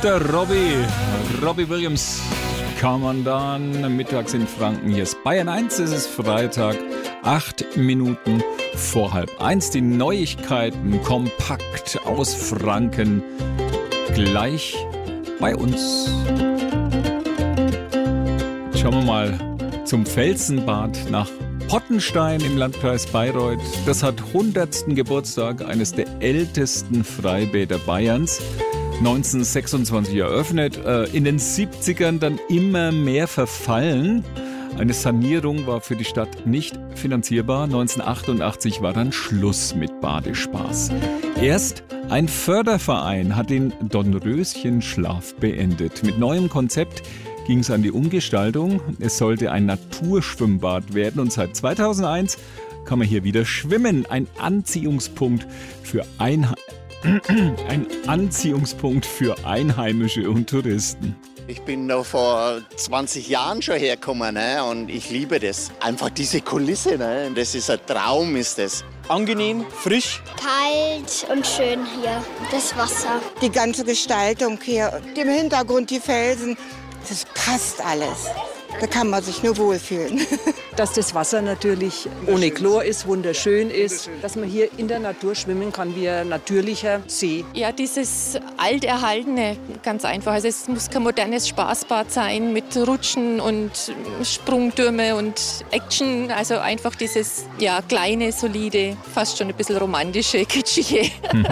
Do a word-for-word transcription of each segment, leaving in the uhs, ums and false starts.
Der Robbie, Robbie Williams, Come on down, mittags in Franken. Hier ist Bayern eins, es ist Freitag, acht Minuten vor halb eins. Die Neuigkeiten kompakt aus Franken, gleich bei uns. Schauen wir mal zum Felsenbad nach Pottenstein im Landkreis Bayreuth. Das hat hundertsten Geburtstag eines der ältesten Freibäder Bayerns. neunzehnhundertsechsundzwanzig eröffnet, in den siebzigern dann immer mehr verfallen. Eine Sanierung war für die Stadt nicht finanzierbar. neunzehnhundertachtundachtzig war dann Schluss mit Badespaß. Erst ein Förderverein hat den Dornröschenschlaf beendet. Mit neuem Konzept ging es an die Umgestaltung. Es sollte ein Naturschwimmbad werden und seit zweitausendeins kann man hier wieder schwimmen. Ein Anziehungspunkt für Einheimische. Ein Anziehungspunkt für Einheimische und Touristen. Ich bin da vor zwanzig Jahren schon hergekommen, ne? Und ich liebe das. Einfach diese Kulisse, ne? Das ist ein Traum, ist das. Angenehm, frisch. Kalt und schön hier, das Wasser. Die ganze Gestaltung hier, im Hintergrund die Felsen, das passt alles. Da kann man sich nur wohlfühlen. Dass das Wasser natürlich ohne Chlor ist, wunderschön ist. Dass man hier in der Natur schwimmen kann wie ein natürlicher See. Ja, dieses Alterhaltene, ganz einfach. Also es muss kein modernes Spaßbad sein mit Rutschen und Sprungtürme und Action. Also einfach dieses ja, kleine, solide, fast schon ein bisschen romantische, kitschige. Hm.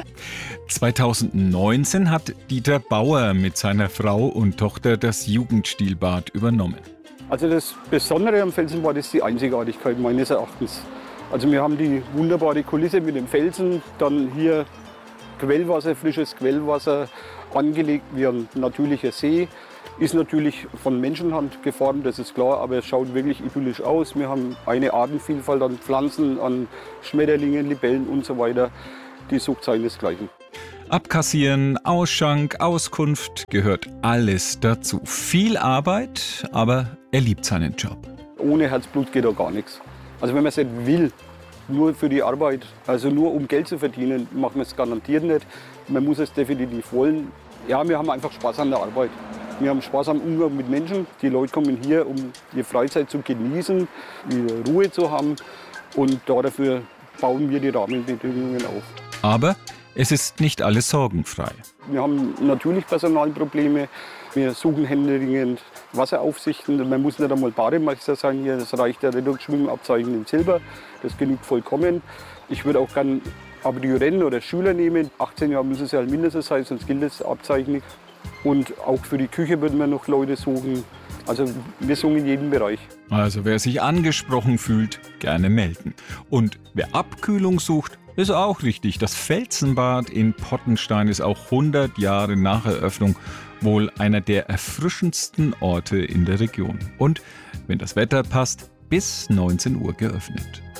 zweitausendneunzehn hat Dieter Bauer mit seiner Frau und Tochter das Jugendstilbad übernommen. Also das Besondere am Felsenbad ist die Einzigartigkeit meines Erachtens. Also wir haben die wunderbare Kulisse mit dem Felsen, dann hier Quellwasser, frisches Quellwasser, angelegt wie ein natürlicher See. Ist natürlich von Menschenhand geformt, das ist klar, aber es schaut wirklich idyllisch aus. Wir haben eine Artenvielfalt an Pflanzen, an Schmetterlingen, Libellen und so weiter. Die sucht seinesgleichen. Abkassieren, Ausschank, Auskunft gehört alles dazu. Viel Arbeit, aber er liebt seinen Job. Ohne Herzblut geht da gar nichts. Also wenn man es nicht will, nur für die Arbeit, also nur um Geld zu verdienen, macht man es garantiert nicht. Man muss es definitiv wollen. Ja, wir haben einfach Spaß an der Arbeit. Wir haben Spaß am Umgang mit Menschen. Die Leute kommen hier, um ihre Freizeit zu genießen, ihre Ruhe zu haben. Und dafür bauen wir die Rahmenbedingungen auf. Aber es ist nicht alles sorgenfrei. Wir haben natürlich Personalprobleme. Wir suchen händeringend Wasseraufsichten. Man muss nicht einmal Bademeister sein hier. Das reicht der Rettungsschwimmabzeichen in Silber. Das genügt vollkommen. Ich würde auch gerne Abiturienten oder Schüler nehmen. achtzehn Jahre müssen sie halt mindestens sein, sonst gilt das Abzeichen nicht. Und auch für die Küche würden wir noch Leute suchen. Also wir suchen in jedem Bereich. Also wer sich angesprochen fühlt, gerne melden. Und wer Abkühlung sucht, ist auch richtig. Das Felsenbad in Pottenstein ist auch hundert Jahre nach Eröffnung wohl einer der erfrischendsten Orte in der Region. Und wenn das Wetter passt, bis neunzehn Uhr geöffnet.